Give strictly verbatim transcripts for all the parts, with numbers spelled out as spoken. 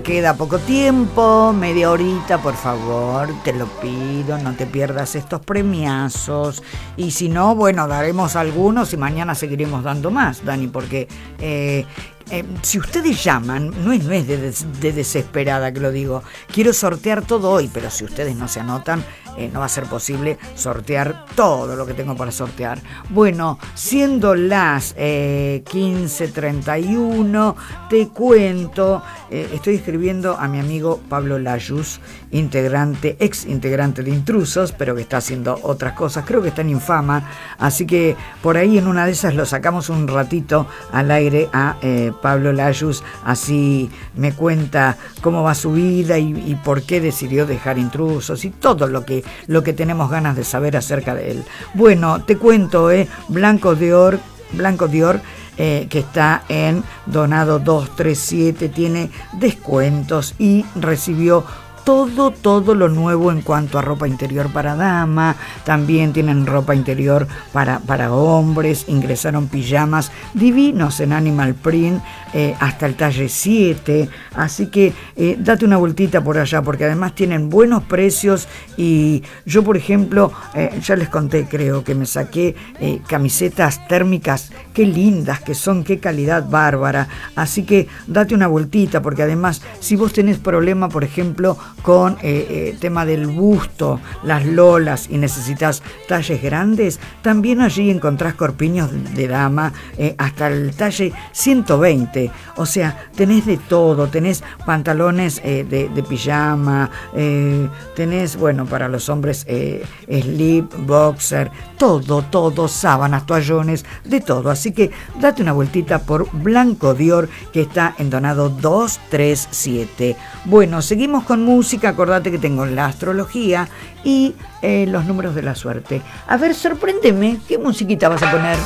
queda poco tiempo, media horita, por favor, te lo pido, no te pierdas estos premiazos. Y si no, bueno, daremos algunos y mañana seguiremos dando más, Dani, porque eh, eh, si ustedes llaman, no es, no es de, des, de desesperada que lo digo, quiero sortear todo hoy, pero si ustedes no se anotan, eh, no va a ser posible sortear todo lo que tengo para sortear. Bueno, siendo las eh, quince treinta y uno, te cuento, eh, estoy escribiendo a mi amigo Pablo Layuz, integrante, ex integrante de Intrusos, pero que está haciendo otras cosas, creo que está en Infama, así que por ahí en una de esas lo sacamos un ratito al aire a eh, Pablo Layuz, así me cuenta cómo va su vida y, y por qué decidió dejar Intrusos y todo lo que, lo que tenemos ganas de saber acerca de él. Bueno, te cuento, eh, Blanco Dior, Blanco Dior, eh, que está en Donado doscientos treinta y siete, tiene descuentos y recibió todo, todo lo nuevo en cuanto a ropa interior para dama. También tienen ropa interior para, para hombres. Ingresaron pijamas divinos en Animal Print eh, hasta el talle siete. Así que eh, date una vueltita por allá, porque además tienen buenos precios. Y yo, por ejemplo, eh, ya les conté, creo que me saqué eh, camisetas térmicas. Qué lindas que son, qué calidad bárbara. Así que date una vueltita, porque además, si vos tenés problema, por ejemplo, con eh, eh, tema del busto, las lolas, y necesitas talles grandes, también allí encontrás corpiños de dama eh, hasta el talle ciento veinte. O sea, tenés de todo, tenés pantalones eh, de, de pijama, eh, tenés, bueno, para los hombres eh, slip, boxer, todo, todo, sábanas, toallones, de todo. Así que date una vueltita por Blanco Dior, que está en Donado doscientos treinta y siete. Bueno, seguimos con música. Acordate que tengo la astrología y eh, los números de la suerte. A ver, sorpréndeme, ¿qué musiquita vas a poner?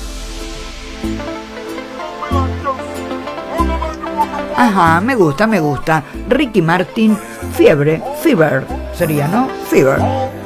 Ajá, me gusta, me gusta. Ricky Martin, Fiebre, Fever, sería, ¿no? Fever.